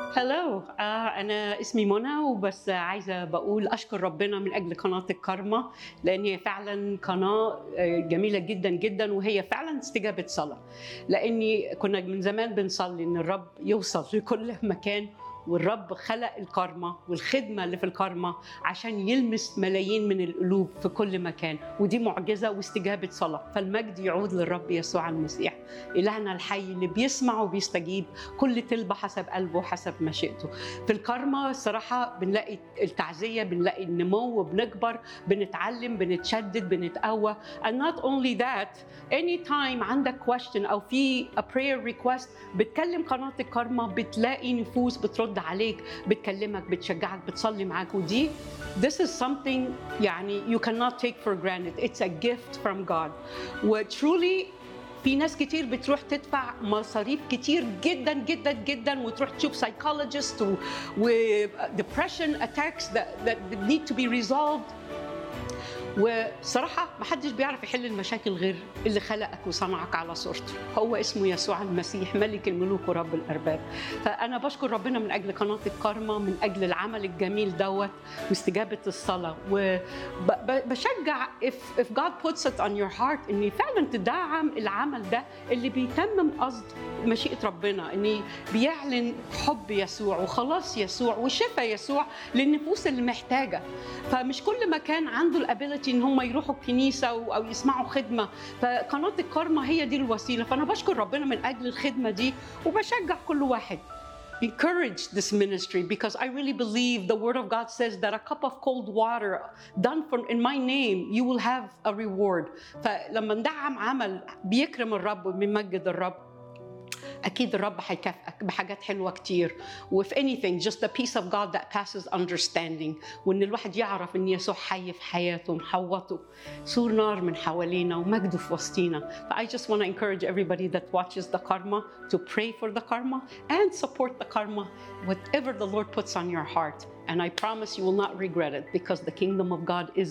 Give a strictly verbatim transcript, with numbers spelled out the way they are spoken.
هلو، آه أنا اسمي منى، وبس عايزة بقول أشكر ربنا من أجل قناة الكارما، لأن هي فعلا قناة آه، جميلة جدا جدا، وهي فعلا استجابة صلاة. لأني كنا من زمان بنصلي إن الرب يوصل لكل مكان، والرب خلق الكارما والخدمة اللي في الكارما عشان يلمس ملايين من القلوب في كل مكان، ودي معجزة واستجابة صلاة. فالمجد يعود للرب يسوع المسيح، إلهنا الحي اللي بيسمع وبيستجيب كل طلبة حسب قلبه وحسب مشيئته. في الكارما الصراحة بنلاقي التعزية، بنلاقي النمو، وبنكبر، بنتعلم، بنتشدد، بنتقوى. and not only that, anytime عندك question أو في a prayer request بتكلم قناة الكارما، بتلاقي نفوس بترد عليك، بتكلمك، بتشجعك، بتصلي معاك. ودي this is something يعني you cannot take for granted. It's a gift from God. وترولي في ناس كتير بتروح تدفع مصاريف كتير جدا جدا جدا، وتروح تشوف سايكولوجيست و, و depression attacks that, that need to be resolved. وصراحة ما حدش بيعرف يحل المشاكل غير اللي خلقك وصنعك على صورته، هو اسمه يسوع المسيح ملك الملوك ورب الأرباب. فأنا بشكر ربنا من أجل قناة الكارما، من أجل العمل الجميل دوت واستجابة الصلاة. وبشجع if, if God puts it on your heart إن فعلا تدعم العمل ده اللي بيتمم قصد مشيئة ربنا، إن بيعلن حب يسوع وخلاص يسوع وشفاء يسوع للنفوس اللي محتاجة. فمش كل مكان عنده الابيليتي ان هم يروحوا الكنيسه او يسمعوا خدمه، فقناه الكارما هي دي الوسيله. فانا بشكر ربنا من اجل الخدمه دي، وبشجع كل واحد encourage this ministry, because I really believe the word of God says that a cup of cold water done for in my name you will have a reward. فلما ندعم عمل بيكرم الرب وبيمجد الرب، أكيد الرب هيكافئك بحاجات حلوة كتير. وفي anything just the peace of God that passes understanding، وإن الواحد يعرف إن يسوع حي في حياته محوطه سور نار من حوالينا ومجده في وسطينا. I just want to encourage everybody that watches the Karma to pray for the Karma and support the Karma whatever the Lord puts on your heart. And I promise you will not regret it, because the kingdom of God is